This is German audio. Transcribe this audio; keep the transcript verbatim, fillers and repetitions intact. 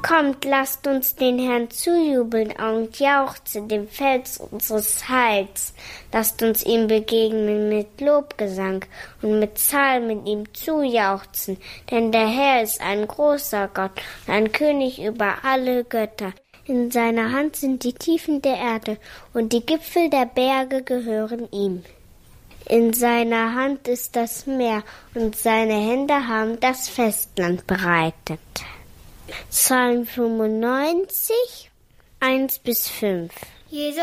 Kommt, lasst uns den Herrn zujubeln und jauchzen, dem Fels unseres Heils. Lasst uns ihm begegnen mit Lobgesang und mit Psalmen ihm zujauchzen. Denn der Herr ist ein großer Gott, ein König über alle Götter. In seiner Hand sind die Tiefen der Erde und die Gipfel der Berge gehören ihm. In seiner Hand ist das Meer und seine Hände haben das Festland bereitet. Psalm fünfundneunzig, eins bis fünf. Jesus